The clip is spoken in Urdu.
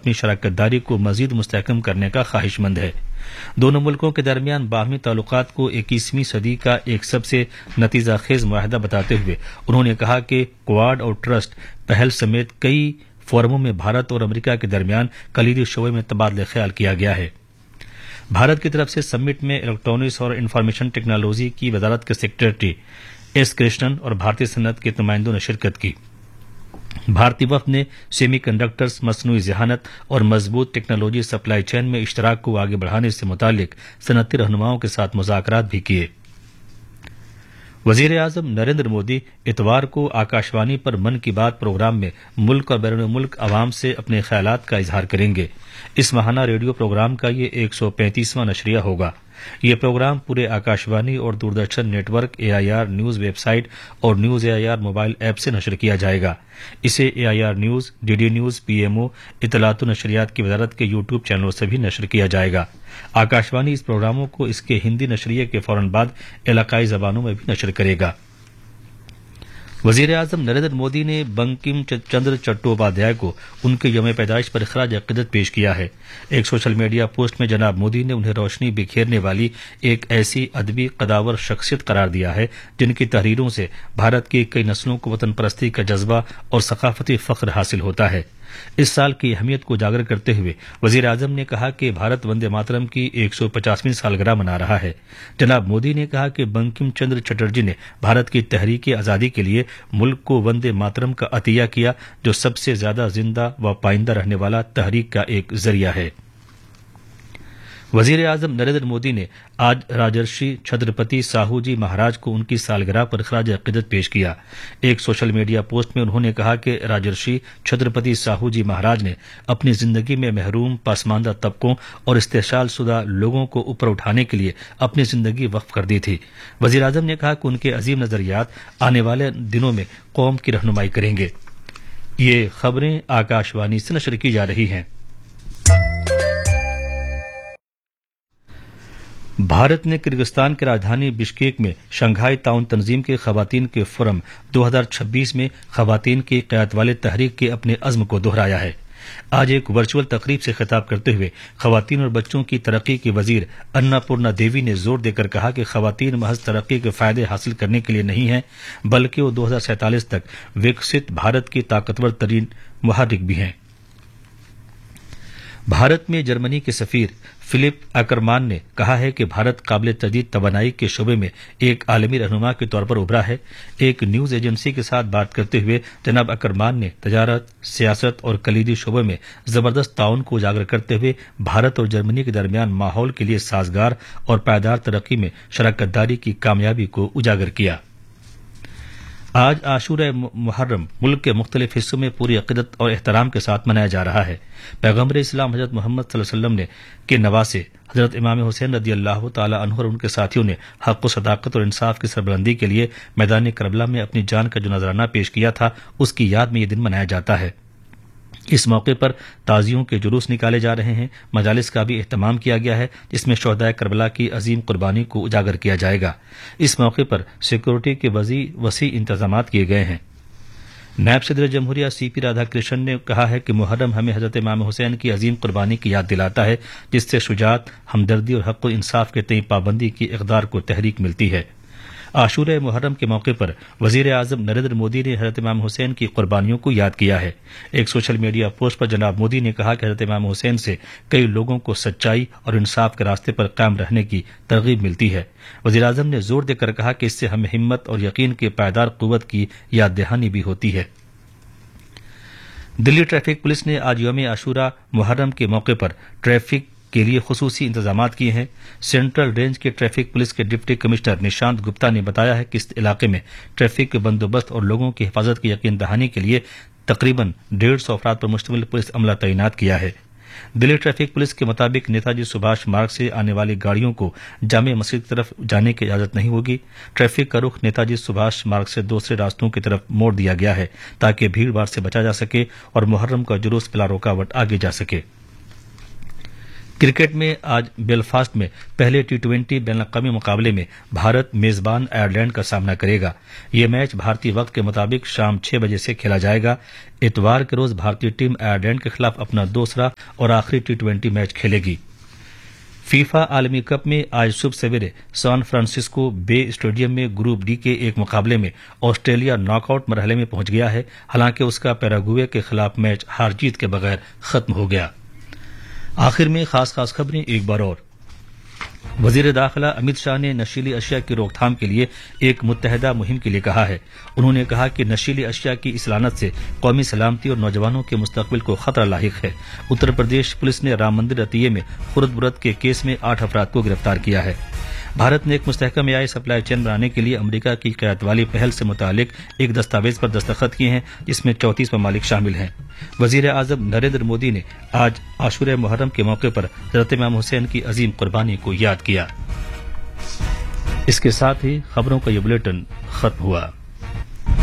اپنی شراکت داری کو مزید مستحکم کرنے کا خواہش مند ہے۔ دونوں ملکوں کے درمیان باہمی تعلقات کو 21ویں صدی کا ایک سب سے نتیجہ خیز معاہدہ بتاتے ہوئے انہوں نے کہا کہ کوواڈ اور ٹرسٹ پہل سمیت کئی فورموں میں بھارت اور امریکہ کے درمیان کلیدی شعبے میں تبادلہ خیال کیا گیا ہے۔ بھارت کی طرف سے سمٹ میں الیکٹرانکس اور انفارمیشن ٹیکنالوجی کی وزارت کے سیکریٹری ایس کرشنن اور بھارتی صنعت کے نمائندوں نے شرکت کی۔ بھارتی وفد نے سیمی کنڈکٹرز، مصنوعی ذہانت اور مضبوط ٹیکنالوجی سپلائی چین میں اشتراک کو آگے بڑھانے سے متعلق صنعتی رہنماؤں کے ساتھ مذاکرات بھی کیے۔ وزیر اعظم نریندر مودی اتوار کو آکاشوانی پر من کی بات پروگرام میں ملک اور بیرون ملک عوام سے اپنے خیالات کا اظہار کریں گے۔ اس ماہانہ ریڈیو پروگرام کا یہ 135واں نشریہ ہوگا۔ یہ پروگرام پورے آکاشوانی اور Doordarshan net work, AIR news web site اور نیوز AIR موبائل ایپ سے نشر کیا جائے گا۔ اسے AIR news, DD news, PMO، اطلاعات و نشریات کی وزارت کے YouTube چینلوں سے بھی نشر کیا جائے گا۔ آکاشوانی اس پروگراموں کو اس کے ہندی نشریے کے فوراً بعد علاقائی زبانوں میں بھی نشر کرے گا۔ وزیر اعظم نریندر مودی نے بنکم چندر چٹوپادھیائے کو ان کے یوم پیدائش پر خراج عقیدت پیش کیا ہے۔ ایک سوشل میڈیا پوسٹ میں جناب مودی نے انہیں روشنی بکھیرنے والی ایک ایسی ادبی قداور شخصیت قرار دیا ہے جن کی تحریروں سے بھارت کی کئی نسلوں کو وطن پرستی کا جذبہ اور ثقافتی فخر حاصل ہوتا ہے۔ اس سال کی اہمیت کو اجاگر کرتے ہوئے وزیر اعظم نے کہا کہ بھارت وندے ماترم کی 150ویں سالگرہ منا رہا ہے۔ جناب مودی نے کہا کہ بنکم چندر چٹرجی نے بھارت کی تحریک آزادی کے لیے ملک کو وندے ماترم کا عطیہ کیا، جو سب سے زیادہ زندہ و پائندہ رہنے والا تحریک کا ایک ذریعہ ہے۔ وزیر اعظم نریندر مودی نے آج راجرشی چھترپتی ساہو جی مہاراج کو ان کی سالگرہ پر خراج عقیدت پیش کیا۔ ایک سوشل میڈیا پوسٹ میں انہوں نے کہا کہ راجرشی چھترپتی ساہو جی مہاراج نے اپنی زندگی میں محروم، پسماندہ طبقوں اور استحصال شدہ لوگوں کو اوپر اٹھانے کے لیے اپنی زندگی وقف کر دی تھی۔ وزیر اعظم نے کہا کہ ان کے عظیم نظریات آنے والے دنوں میں قوم کی رہنمائی کریں گے۔ یہ خبریں آکاشوانی سے نشر کی جا رہی ہیں۔ بھارت نے کرغزستان کی راجدھانی بشکیک میں شنگھائی تعاون تنظیم کے خواتین کے فورم 2026 میں خواتین کی قیادت والے تحریک کے اپنے عزم کو دہرایا ہے۔ آج ایک ورچوئل تقریب سے خطاب کرتے ہوئے خواتین اور بچوں کی ترقی کی وزیر انا پورنا دیوی نے زور دے کر کہا کہ خواتین محض ترقی کے فائدے حاصل کرنے کے لیے نہیں ہیں، بلکہ وہ 2047 تک وکست بھارت کی طاقتور ترین محرک بھی ہیں۔ بھارت میں جرمنی کے سفیر فلپ اکرمان نے کہا ہے کہ بھارت قابل تجدید توانائی کے شعبے میں ایک عالمی رہنما کے طور پر ابھرا ہے۔ ایک نیوز ایجنسی کے ساتھ بات کرتے ہوئے جناب اکرمان نے تجارت، سیاست اور کلیدی شعبے میں زبردست تعاون کو اجاگر کرتے ہوئے بھارت اور جرمنی کے درمیان ماحول کے لیے سازگار اور پائیدار ترقی میں شراکت داری کی کامیابی کو اجاگر کیا۔ آج عاشورہ محرم ملک کے مختلف حصوں میں پوری عقیدت اور احترام کے ساتھ منایا جا رہا ہے۔ پیغمبر اسلام حضرت محمد صلی اللہ علیہ وسلم کے نواسے حضرت امام حسین رضی اللہ تعالی عنہ اور ان کے ساتھیوں نے حق و صداقت اور انصاف کی سربلندی کے لیے میدان کربلا میں اپنی جان کا جو نذرانہ پیش کیا تھا، اس کی یاد میں یہ دن منایا جاتا ہے۔ اس موقع پر تعزیوں کے جلوس نکالے جا رہے ہیں۔ مجالس کا بھی اہتمام کیا گیا ہے جس میں شہدائے کربلا کی عظیم قربانی کو اجاگر کیا جائے گا۔ اس موقع پر سیکورٹی کے وسیع انتظامات کیے گئے ہیں۔ نائب صدر جمہوریہ CP رادھا کرشن نے کہا ہے کہ محرم ہمیں حضرت امام حسین کی عظیم قربانی کی یاد دلاتا ہے، جس سے شجاعت، ہمدردی اور حق و انصاف کے تئیں پابندی کی اقدار کو تحریک ملتی ہے۔ عاشورہ محرم کے موقع پر وزیر اعظم نریندر مودی نے حضرت امام حسین کی قربانیوں کو یاد کیا ہے۔ ایک سوشل میڈیا پوسٹ پر جناب مودی نے کہا کہ حضرت امام حسین سے کئی لوگوں کو سچائی اور انصاف کے راستے پر قائم رہنے کی ترغیب ملتی ہے۔ وزیر اعظم نے زور دے کر کہا کہ اس سے ہمیں ہمت اور یقین کے پائیدار قوت کی یاد دہانی بھی ہوتی ہے۔ دلی ٹریفک پولیس نے آج یوم عاشورہ محرم کے موقع پر ٹریفک کے لیے خصوصی انتظامات کیے ہیں۔ سینٹرل رینج کے ٹریفک پولیس کے ڈپٹی کمشنر نشانت گپتا نے بتایا ہے کہ اس علاقے میں ٹریفک کے بندوبست اور لوگوں کی حفاظت کی یقین دہانی کے لیے تقریباً 150 افراد پر مشتمل پولیس عملہ تعینات کیا ہے۔ دلی ٹریفک پولیس کے مطابق نیتا جی سبھاش مارگ سے آنے والی گاڑیوں کو جامع مسجد کی طرف جانے کی اجازت نہیں ہوگی۔ ٹریفک کا رخ نیتا جی سبھاش مارگ سے دوسرے راستوں کی طرف موڑ دیا گیا ہے تاکہ بھیڑ بھاڑ سے بچا جا سکے اور محرم کا جلوس بلا رکاوٹ آگے جا سکے۔ کرکٹ میں آج بیلفاسٹ میں پہلے ٹی20 بین الاقوامی مقابلے میں بھارت میزبان آئرلینڈ کا سامنا کرے گا۔ یہ میچ بھارتی وقت کے مطابق شام 6 بجے سے کھیلا جائے گا۔ اتوار کے روز بھارتی ٹیم آئرلینڈ کے خلاف اپنا دوسرا اور آخری ٹی20 میچ کھیلے گی۔ فیفا عالمی کپ میں آج صبح سویرے سان فرانسسکو بے اسٹیڈیم میں گروپ ڈی کے ایک مقابلے میں آسٹریلیا ناک آؤٹ مرحلے میں پہنچ گیا ہے، حالانکہ اس کا پیراگوئے کے خلاف میچ ہار جیت کے بغیر ختم ہو گیا۔ آخر میں خاص خبریں ایک بار اور۔ وزیر داخلہ امت شاہ نے نشیلی اشیاء کی روک تھام کے لیے ایک متحدہ مہم کے لیے کہا ہے۔ انہوں نے کہا کہ نشیلی اشیاء کی اس لعنت سے قومی سلامتی اور نوجوانوں کے مستقبل کو خطرہ لاحق ہے۔ اتر پردیش پولیس نے رام مندر عطیے میں خرد برد کے کیس میں 8 افراد کو گرفتار کیا ہے۔ بھارت نے ایک مستحکم معیاری سپلائی چین بنانے کے لیے امریکہ کی قیادت والی پہل سے متعلق ایک دستاویز پر دستخط کیے ہیں، جس میں 34 ممالک شامل ہیں۔ وزیر اعظم نریندر مودی نے آج عاشورہ محرم کے موقع پر حضرت امام حسین کی عظیم قربانی کو یاد کیا۔ اس کے ساتھ ہی خبروں کا یہ بلیٹن ختم ہوا۔